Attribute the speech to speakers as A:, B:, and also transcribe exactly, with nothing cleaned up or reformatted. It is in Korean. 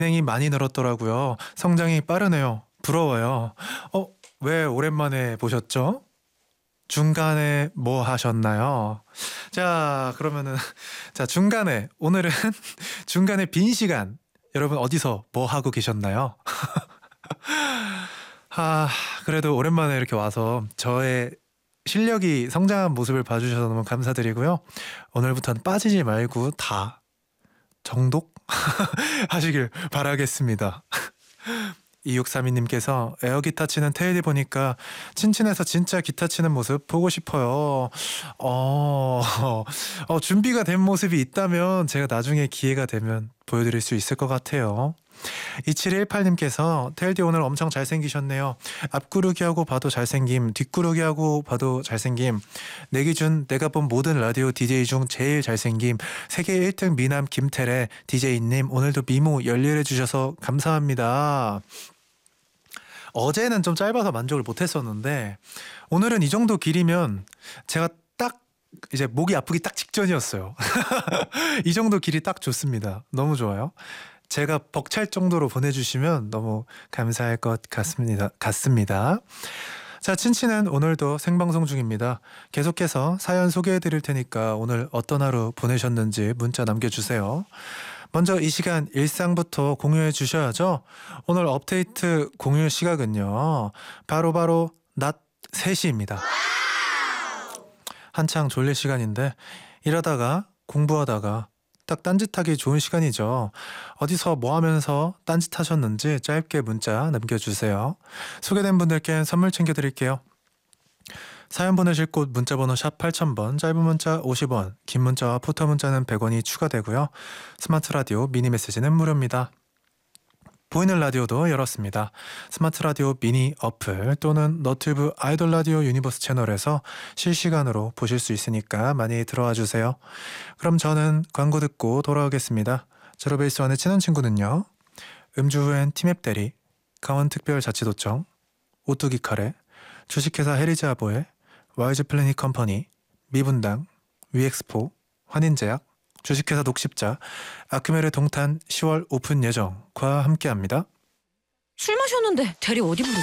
A: 진행이 많이 늘었더라고요. 성장이 빠르네요. 부러워요. 어, 왜 오랜만에 보셨죠? 중간에 뭐 하셨나요? 자, 그러면은 자, 중간에 오늘은 중간에 빈 시간 여러분 어디서 뭐 하고 계셨나요? 아, 그래도 오랜만에 이렇게 와서 저의 실력이 성장한 모습을 봐주셔서 너무 감사드리고요. 오늘부터는 빠지지 말고 다 정독 하시길 바라겠습니다. 이육삼이 님께서 에어기타 치는 테일이 보니까 친친해서 진짜 기타 치는 모습 보고 싶어요. 어, 어, 준비가 된 모습이 있다면 제가 나중에 기회가 되면 보여드릴 수 있을 것 같아요. 이칠일팔 님께서 테일디 오늘 엄청 잘생기셨네요. 앞구르기하고 봐도 잘생김, 뒷구르기하고 봐도 잘생김. 내 기준 내가 본 모든 라디오 디제이 중 제일 잘생김. 세계 일 등 미남 김태래 디제이님 오늘도 미모 열일해 주셔서 감사합니다. 어제는 좀 짧아서 만족을 못했었는데 오늘은 이 정도 길이면 제가 딱 이제 목이 아프기 딱 직전이었어요. 이 정도 길이 딱 좋습니다. 너무 좋아요. 제가 벅찰 정도로 보내주시면 너무 감사할 것 같습니다. 같습니다. 자, 친친은 오늘도 생방송 중입니다. 계속해서 사연 소개해드릴 테니까 오늘 어떤 하루 보내셨는지 문자 남겨주세요. 먼저 이 시간 일상부터 공유해 주셔야죠. 오늘 업데이트 공유 시각은요. 바로바로 바로 낮 세 시입니다. 한창 졸릴 시간인데 일하다가 공부하다가 딱 딴짓하기 좋은 시간이죠. 어디서 뭐 하면서 딴짓 하셨는지 짧게 문자 남겨주세요. 소개된 분들께 선물 챙겨드릴게요. 사연 보내실 곳 문자번호 샵 팔천 번, 짧은 문자 오십 원, 긴 문자와 포토 문자는 백 원이 추가되고요. 스마트 라디오 미니 메시지는 무료입니다. 보이는 라디오도 열었습니다. 스마트 라디오 미니 어플 또는 너튜브 아이돌 라디오 유니버스 채널에서 실시간으로 보실 수 있으니까 많이 들어와 주세요. 그럼 저는 광고 듣고 돌아오겠습니다. 제로베이스원의 친한 친구는요. 음주 후엔 티맵 대리, 강원특별자치도청, 오뚜기 카레, 주식회사 헤리즈아보의 와이즈 플래닛 컴퍼니, 미분당, 위엑스포, 환인제약, 주식회사 녹십자, 아크메르 동탄 시월 오픈 예정과 함께합니다.
B: 술 마셨는데 대리 어디 부르